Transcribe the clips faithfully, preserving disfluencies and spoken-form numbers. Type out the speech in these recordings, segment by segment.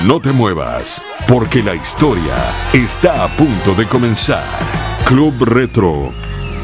No te muevas, porque la historia está a punto de comenzar. Club Retro.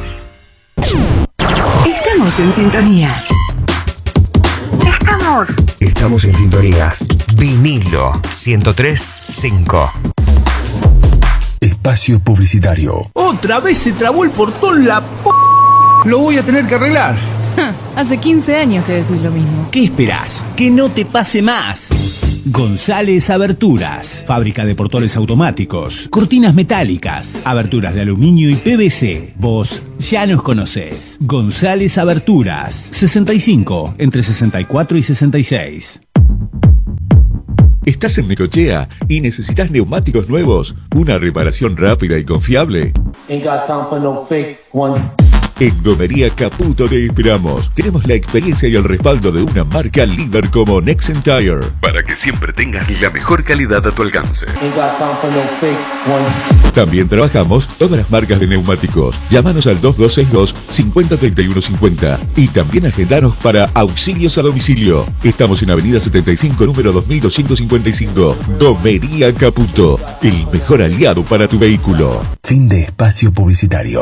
Estamos en sintonía. Estamos. Estamos en sintonía. Vinilo ciento tres punto cinco. Espacio publicitario. Otra vez se trabó el portón la p... Lo voy a tener que arreglar. Hace quince años que decís lo mismo. ¿Qué esperás? Que no te pase más. González Aberturas, fábrica de portones automáticos, cortinas metálicas, aberturas de aluminio y P V C. Vos ya nos conocés. González Aberturas, sesenta y cinco, entre sesenta y cuatro y sesenta y seis. ¿Estás en Necochea y necesitas neumáticos nuevos? ¿Una reparación rápida y confiable? Ain't got time for no fake ones. En Gomería Caputo te esperamos. Tenemos la experiencia y el respaldo de una marca líder como Nexen Tire, para que siempre tengas la mejor calidad a tu alcance. Ain't got time for no fake ones. También trabajamos todas las marcas de neumáticos. Llámanos al dos dos seis dos, cinco cero tres uno cinco cero y también agendanos para auxilios a domicilio. Estamos en Avenida setenta y cinco, número dos mil doscientos cincuenta y cinco. Gomería Caputo, el mejor aliado para tu vehículo. Fin de espacio publicitario.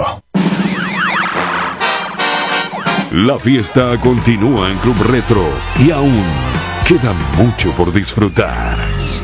La fiesta continúa en Club Retro y aún queda mucho por disfrutar.